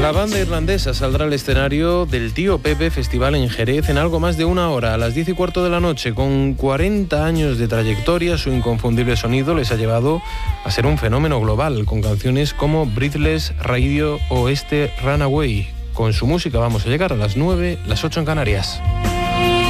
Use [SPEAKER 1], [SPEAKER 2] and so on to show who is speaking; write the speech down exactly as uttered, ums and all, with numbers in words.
[SPEAKER 1] La banda irlandesa saldrá al escenario del Tío Pepe Festival en Jerez en algo más de una hora, a las diez y cuarto de la noche. Con cuarenta años de trayectoria, su inconfundible sonido les ha llevado a ser un fenómeno global, con canciones como Breathless, Radio o este Runaway. Con su música vamos a llegar a las nueve, las ocho en Canarias.